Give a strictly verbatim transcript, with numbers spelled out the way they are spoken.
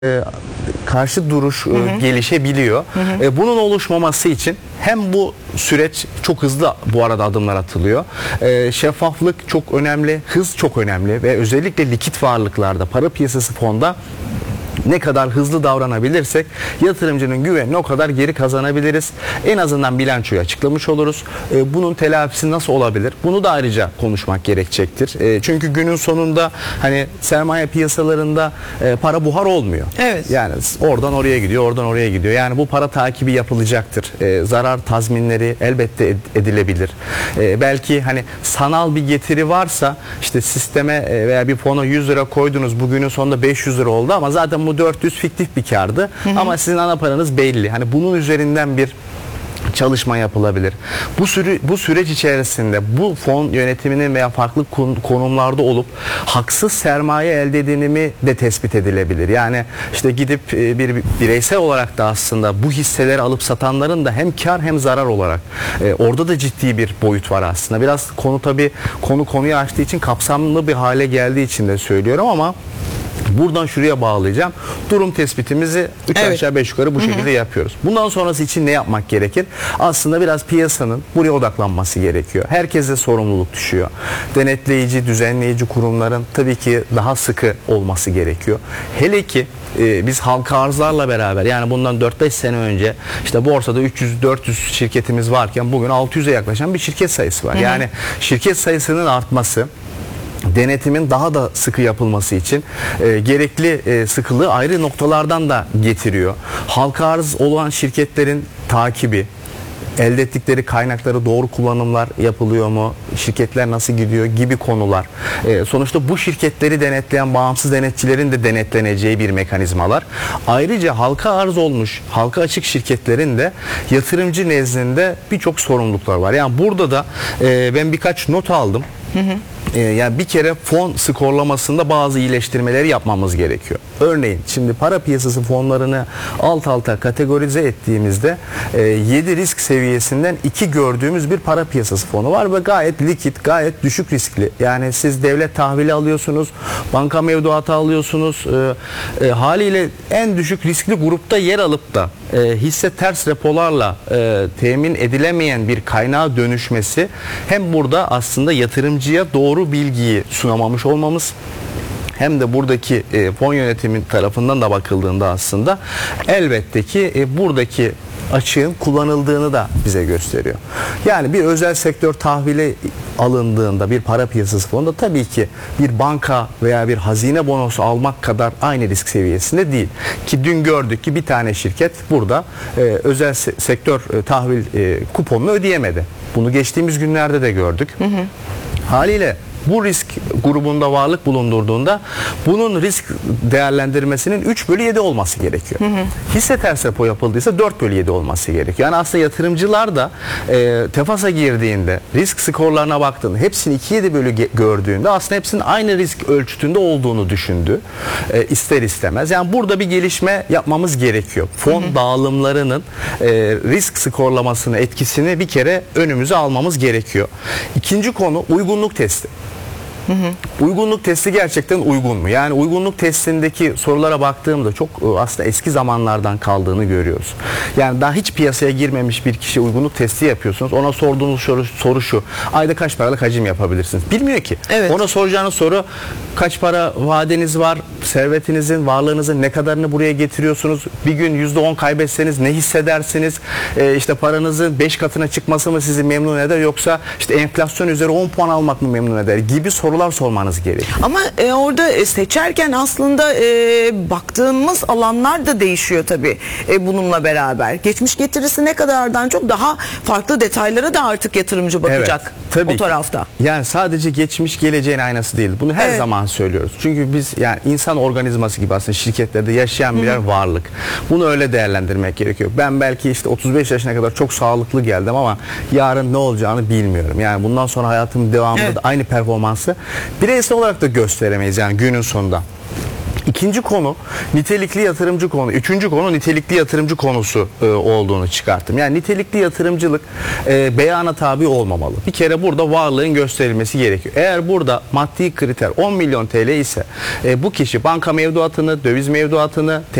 e, karşı duruş e, hı hı. gelişebiliyor. Hı hı. E, bunun oluşmaması için hem bu süreç çok hızlı bu arada adımlar atılıyor. E, şeffaflık çok önemli, hız çok önemli ve özellikle likit varlıklarda, para piyasası fonda ne kadar hızlı davranabilirsek yatırımcının güvenini o kadar geri kazanabiliriz. En azından bilançoyu açıklamış oluruz. E, bunun telafisi nasıl olabilir? Bunu da ayrıca konuşmak gerekecektir. E, çünkü günün sonunda hani sermaye piyasalarında e, para buhar olmuyor. Evet. Yani oradan oraya gidiyor, oradan oraya gidiyor. Yani bu para takibi yapılacaktır. E, zarar tazminleri elbette ed edilebilir. E, belki hani sanal bir getiri varsa işte sisteme e, veya bir fona yüz lira koydunuz, bugünün sonunda beş yüz lira oldu ama zaten bu dört yüz fiktif bir kardı. Hı hı. Ama sizin ana paranız belli. Hani bunun üzerinden bir çalışma yapılabilir. Bu süre, bu süreç içerisinde bu fon yönetiminin veya farklı konumlarda olup haksız sermaye elde edilimi de tespit edilebilir. Yani işte gidip bir bireysel olarak da aslında bu hisseleri alıp satanların da hem kar hem zarar olarak e, orada da ciddi bir boyut var aslında. Biraz konu tabii konu konuyu açtığı için kapsamlı bir hale geldiği için de söylüyorum ama buradan şuraya bağlayacağım. Durum tespitimizi üç evet. aşağı beş yukarı bu Hı -hı. şekilde yapıyoruz. Bundan sonrası için ne yapmak gerekir? Aslında biraz piyasanın buraya odaklanması gerekiyor. Herkese sorumluluk düşüyor. Denetleyici, düzenleyici kurumların tabii ki daha sıkı olması gerekiyor. Hele ki e, biz halka arzlarla beraber, yani bundan dört beş sene önce işte borsada üç yüz dört yüz şirketimiz varken bugün altı yüze yaklaşan bir şirket sayısı var. Hı -hı. Yani şirket sayısının artması, denetimin daha da sıkı yapılması için e, gerekli e, sıkılığı ayrı noktalardan da getiriyor. Halka arz olan şirketlerin takibi, elde ettikleri kaynakları doğru kullanımlar yapılıyor mu, şirketler nasıl gidiyor gibi konular. E, sonuçta bu şirketleri denetleyen bağımsız denetçilerin de denetleneceği bir mekanizmalar. Ayrıca halka arz olmuş, halka açık şirketlerin de yatırımcı nezdinde birçok sorumluluklar var. Yani burada da e, ben birkaç not aldım. Hı hı. Yani bir kere fon skorlamasında bazı iyileştirmeleri yapmamız gerekiyor. Örneğin şimdi para piyasası fonlarını alt alta kategorize ettiğimizde yedi risk seviyesinden iki gördüğümüz bir para piyasası fonu var ve gayet likit, gayet düşük riskli. Yani siz devlet tahvili alıyorsunuz, banka mevduatı alıyorsunuz. E, e, haliyle en düşük riskli grupta yer alıp da e, hisse ters repolarla e, temin edilemeyen bir kaynağa dönüşmesi hem burada aslında yatırımcıya doğru bilgiyi sunamamış olmamız, hem de buradaki e, fon yönetimi tarafından da bakıldığında aslında elbette ki e, buradaki açığın kullanıldığını da bize gösteriyor. Yani bir özel sektör tahvili alındığında bir para piyasası fonunda tabii ki bir banka veya bir hazine bonosu almak kadar aynı risk seviyesinde değil. Ki dün gördük ki bir tane şirket burada e, özel se sektör e, tahvil e, kuponunu ödeyemedi. Bunu geçtiğimiz günlerde de gördük. Hı hı. Haliyle bu risk grubunda varlık bulundurduğunda bunun risk değerlendirmesinin üç bölü yedi olması gerekiyor. Hı hı. Hisse ters repo yapıldıysa dört bölü yedi olması gerekiyor. Yani aslında yatırımcılar da e, tefasa girdiğinde risk skorlarına baktığında hepsini iki yedi bölü gördüğünde aslında hepsinin aynı risk ölçütünde olduğunu düşündü. E, ister istemez. Yani burada bir gelişme yapmamız gerekiyor. Fon hı hı. dağılımlarının e, risk skorlamasını, etkisini bir kere önümüze almamız gerekiyor. İkinci konu uygunluk testi. Hı hı. Uygunluk testi gerçekten uygun mu? Yani uygunluk testindeki sorulara baktığımda çok aslında eski zamanlardan kaldığını görüyoruz. Yani daha hiç piyasaya girmemiş bir kişi uygunluk testi yapıyorsunuz. Ona sorduğunuz soru, soru şu: ayda kaç paralık hacim yapabilirsiniz? Bilmiyor ki. Evet. Ona soracağınız soru kaç para vadeniz var? Servetinizin, varlığınızın ne kadarını buraya getiriyorsunuz? Bir gün yüzde on kaybetseniz ne hissedersiniz? Ee, işte paranızın beş katına çıkması mı sizi memnun eder, yoksa işte enflasyon üzeri on puan almak mı memnun eder gibi sorular sormanız gerekiyor. Ama e, orada seçerken aslında e, baktığımız alanlar da değişiyor tabii e, bununla beraber. Geçmiş getirisi ne kadardan çok daha farklı detaylara da artık yatırımcı bakacak, evet, tabii o tarafta. Ki. Yani sadece geçmiş geleceğin aynası değil. Bunu her evet. zaman söylüyoruz. Çünkü biz yani insan organizması gibi aslında şirketlerde yaşayan birer Hı. varlık. Bunu öyle değerlendirmek gerekiyor. Ben belki işte otuz beş yaşına kadar çok sağlıklı geldim ama yarın ne olacağını bilmiyorum. Yani bundan sonra hayatımın devamında evet. da aynı performansı bireysel olarak da gösteremeyiz yani günün sonunda. İkinci konu nitelikli yatırımcı konu. Üçüncü konu nitelikli yatırımcı konusu e, olduğunu çıkarttım. Yani nitelikli yatırımcılık e, beyana tabi olmamalı. Bir kere burada varlığın gösterilmesi gerekiyor. Eğer burada maddi kriter on milyon T L ise e, bu kişi banka mevduatını, döviz mevduatını,